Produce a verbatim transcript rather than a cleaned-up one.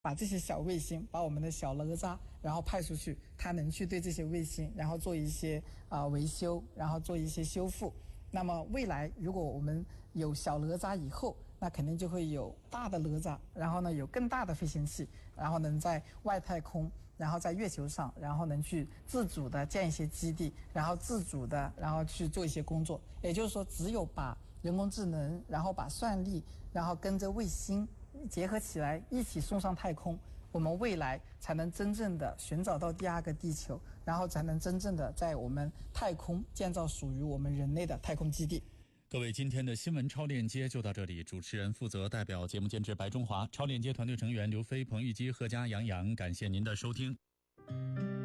把这些小卫星，把我们的小哪吒，然后派出去，它能去对这些卫星，然后做一些啊、呃、维修，然后做一些修复。那么未来如果我们有小哪吒以后，那肯定就会有大的哪吒，然后呢有更大的飞行器，然后能在外太空，然后在月球上，然后能去自主的建一些基地，然后自主的然后去做一些工作。也就是说，只有把人工智能，然后把算力，然后跟着卫星结合起来，一起送上太空，我们未来才能真正的寻找到第二个地球，然后才能真正的在我们太空建造属于我们人类的太空基地。 各位，今天的新闻超链接就到这里，主持人负责代表节目监制白中华，超链接团队成员刘飞、彭玉基、贺佳、杨洋，感谢您的收听。